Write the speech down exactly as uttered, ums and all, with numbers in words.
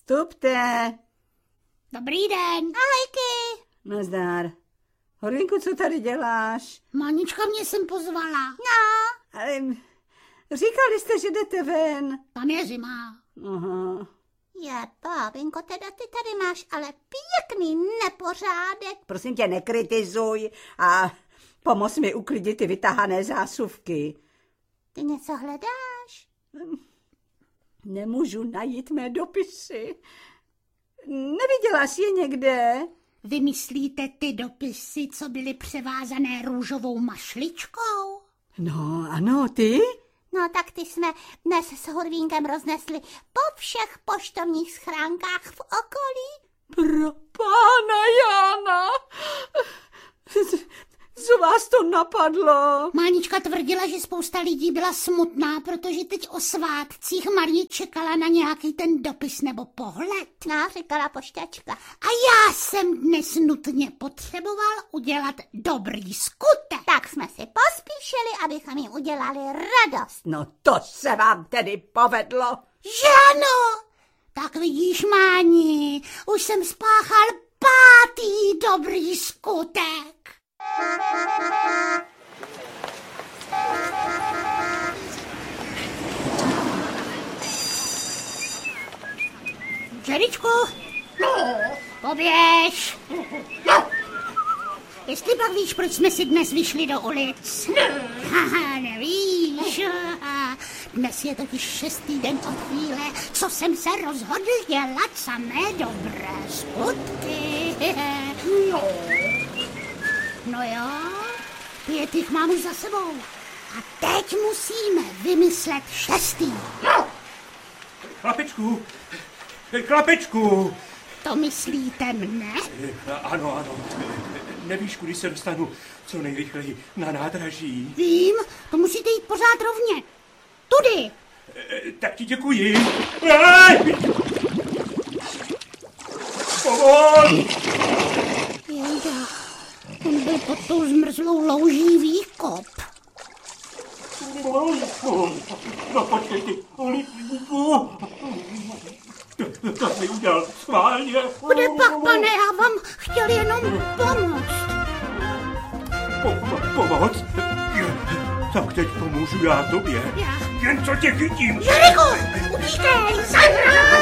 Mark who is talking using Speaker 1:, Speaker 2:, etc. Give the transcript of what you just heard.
Speaker 1: Vstupte.
Speaker 2: Dobrý den.
Speaker 3: Ahojky.
Speaker 1: Nazdar. Horlinku, co tady děláš?
Speaker 2: Manička mě sem pozvala.
Speaker 3: No.
Speaker 1: Ale říkali jste, že jdete ven.
Speaker 2: Tam je zima.
Speaker 1: Aha.
Speaker 3: Je, bábinko, teda ty tady máš ale pěkný nepořádek.
Speaker 1: Prosím tě, nekritizuj a pomoz mi uklidit ty vytahané zásuvky.
Speaker 3: Ty něco hledáš?
Speaker 1: Nemůžu najít mé dopisy. Neviděla jsi je někde?
Speaker 2: Vy myslíte ty dopisy, co byly převázané růžovou mašličkou?
Speaker 1: No, ano, ty?
Speaker 3: No tak ty jsme dnes s Hurvínkem roznesli po všech poštovních schránkách v okolí.
Speaker 1: Pro pána Jána! Co vás to napadlo?
Speaker 2: Mánička tvrdila, že spousta lidí byla smutná, protože teď o svátcích Marie čekala na nějaký ten dopis nebo pohled.
Speaker 3: No, říkala pošťačka.
Speaker 2: A já jsem dnes nutně potřeboval udělat dobrý skutek.
Speaker 3: Tak jsme si pospíšili, abychom jim udělali radost.
Speaker 1: No to se vám tedy povedlo.
Speaker 2: Že ano? Tak vidíš, Máni, už jsem spáchal pátý dobrý skutek. Džeričku,
Speaker 4: No.
Speaker 2: poběž.
Speaker 4: No.
Speaker 2: Jestli pak víš, proč jsme si dnes vyšli do ulic?
Speaker 4: Ne.
Speaker 2: Haha, nevíš. Dnes je totiž šestý den od chvíle, co jsem se rozhodl dělat samé dobré skutky.
Speaker 4: No.
Speaker 2: No jo, pět jich mám už za sebou. A teď musíme vymyslet šestý.
Speaker 4: No. Chlapečku, chlapečku.
Speaker 2: To myslíte mne?
Speaker 4: Ano, ano. Nevíš, kudy se dostanu co nejrychleji na nádraží?
Speaker 2: Vím, to musíte jít pořád rovně. Tudy.
Speaker 4: Tak ti děkuji. Ej! Pomoc!
Speaker 2: Jejda, on byl pod tou zmrzlou louží výkop.
Speaker 4: No počkej ty, Olivku. To, to jsi udělal schválně.
Speaker 2: Kde pak, pane, já vám chtěl jenom pomoct.
Speaker 4: Po, po, pomoc? Tak teď pomůžu já tobě.
Speaker 2: Já.
Speaker 4: Jen co tě chytím.
Speaker 2: Jeriku, utíkej, za mnou!